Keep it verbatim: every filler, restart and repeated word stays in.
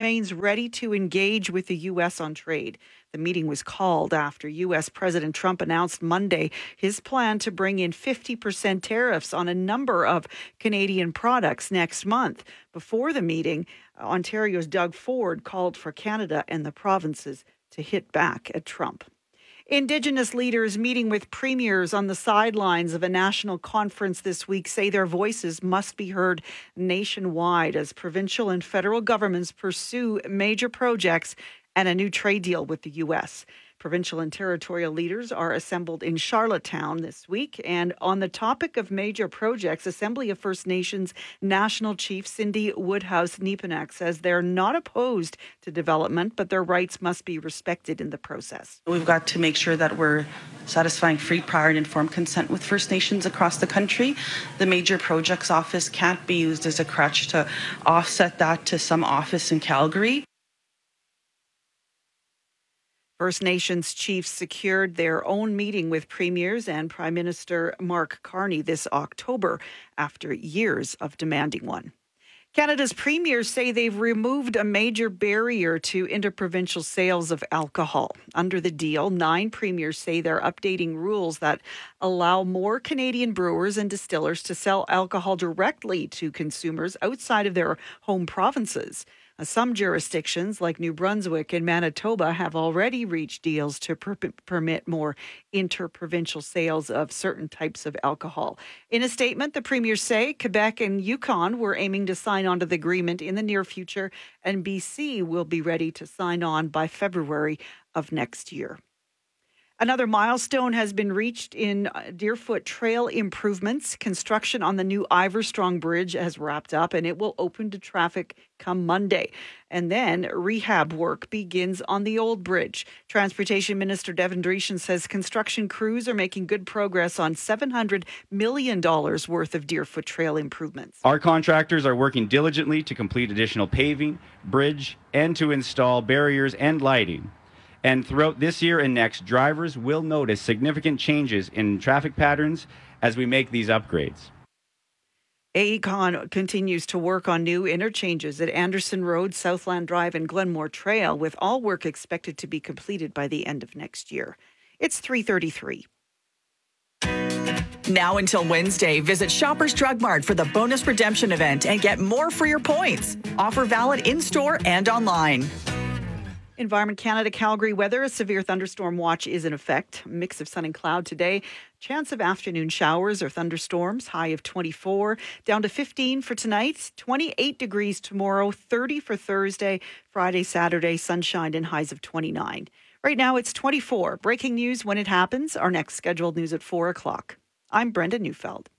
remains ready to engage with the U S on trade. The meeting was called after U S President Trump announced Monday his plan to bring in fifty percent tariffs on a number of Canadian products next month. Before the meeting, Ontario's Doug Ford called for Canada and the provinces to hit back at Trump. Indigenous leaders meeting with premiers on the sidelines of a national conference this week say their voices must be heard nationwide as provincial and federal governments pursue major projects and a new trade deal with the U S. Provincial and territorial leaders are assembled in Charlottetown this week. And on the topic of major projects, Assembly of First Nations National Chief Cindy Woodhouse-Nepinak says they're not opposed to development, but their rights must be respected in the process. We've got to make sure that we're satisfying free, prior, and informed consent with First Nations across the country. The Major Projects Office can't be used as a crutch to offset that to some office in Calgary. First Nations chiefs secured their own meeting with premiers and Prime Minister Mark Carney this October after years of demanding one. Canada's premiers say they've removed a major barrier to interprovincial sales of alcohol. Under the deal, nine premiers say they're updating rules that allow more Canadian brewers and distillers to sell alcohol directly to consumers outside of their home provinces. Some jurisdictions, like New Brunswick and Manitoba, have already reached deals to per- permit more interprovincial sales of certain types of alcohol. In a statement, the premiers say Quebec and Yukon were aiming to sign on to the agreement in the near future, and B C will be ready to sign on by February of next year. Another milestone has been reached in Deerfoot Trail improvements. Construction on the new Iverstrong Bridge has wrapped up and it will open to traffic come Monday. And then rehab work begins on the old bridge. Transportation Minister Devin Dreeshen says construction crews are making good progress on seven hundred million dollars worth of Deerfoot Trail improvements. Our contractors are working diligently to complete additional paving, bridge, and to install barriers and lighting. And throughout this year and next, drivers will notice significant changes in traffic patterns as we make these upgrades. A E C O N continues to work on new interchanges at Anderson Road, Southland Drive, and Glenmore Trail, with all work expected to be completed by the end of next year. It's three thirty-three. Now until Wednesday, visit Shoppers Drug Mart for the bonus redemption event and get more for your points. Offer valid in-store and online. Environment Canada Calgary weather. A severe thunderstorm watch is in effect. A mix of sun and cloud today. Chance of afternoon showers or thunderstorms. High of twenty-four. Down to fifteen for tonight. twenty-eight degrees tomorrow. thirty for Thursday. Friday, Saturday. Sunshine and highs of twenty-nine. Right now it's twenty-four. Breaking news when it happens. Our next scheduled news at four o'clock. I'm Brenda Neufeld.